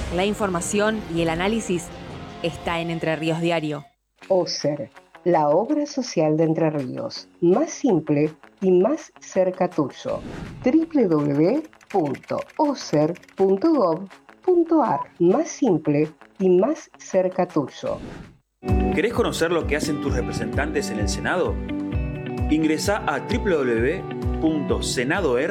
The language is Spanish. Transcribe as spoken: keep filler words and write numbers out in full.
La información y el análisis está en Entre Ríos Diario. OSER, la obra social de Entre Ríos, más simple y más cerca tuyo. doble u doble u doble u punto oser punto gob punto ar, más simple y más cerca tuyo. ¿Querés conocer lo que hacen tus representantes en el Senado? Ingresá a doble u doble u doble u punto senado r